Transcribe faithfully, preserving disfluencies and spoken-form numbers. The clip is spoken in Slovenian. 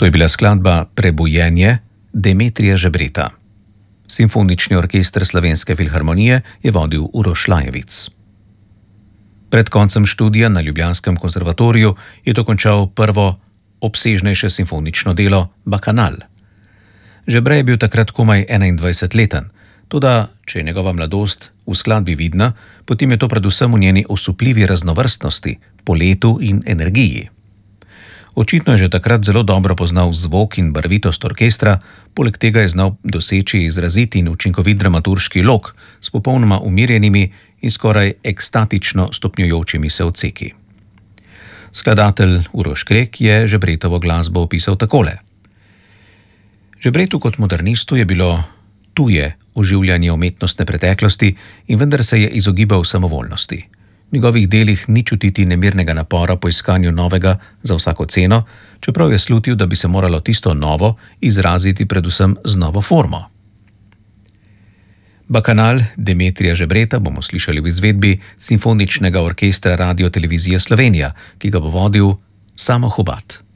To je bila skladba Prebujenje Demetrija Žebreta. Simfonični orkester Slovenske filharmonije je vodil Uroš Lajevic. Pred koncem študija na ljubljanskem konzervatoriju je dokončal prvo obsežnejše simfonično delo Bakanal. Žebrej je bil takrat komaj enaindvajsetleten, toda če je njegova mladost v skladbi vidna, potem je to predvsem v njeni osupljivi raznovrstnosti, poletu in energiji. Očitno je že takrat zelo dobro poznal zvok in barvitost orkestra, poleg tega je znal doseči izrazit in učinkovit dramaturški lok s popolnoma umirjenimi in skoraj ekstatično stopnjujočimi se odseki. Skladatelj Uroš Krek je Žebretovo glasbo opisal takole. Žebretu kot modernistu je bilo tuje oživljanje umetnostne preteklosti in vendar se je izogibal samovoljnosti. V njegovih delih ni čutiti nemirnega napora po iskanju novega za vsako ceno, čeprav je slutil, da bi se moralo tisto novo izraziti predvsem z novo formo. Bakanal Demetrija Žebreta bomo slišali v izvedbi Simfoničnega orkestra Radio Televizije Slovenija, ki ga bo vodil Samo Hubat.